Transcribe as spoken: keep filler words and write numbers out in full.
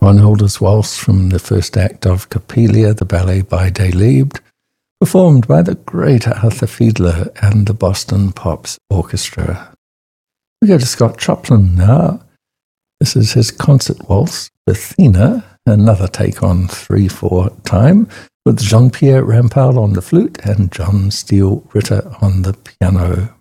Brunhilde's Waltz from the first act of Coppelia, the ballet by Delibes, performed by the great Arthur Fiedler and the Boston Pops Orchestra. We go to Scott Joplin now. This is his concert waltz, Athena, another take on three four time, with Jean-Pierre Rampal on the flute and John Steele Ritter on the piano.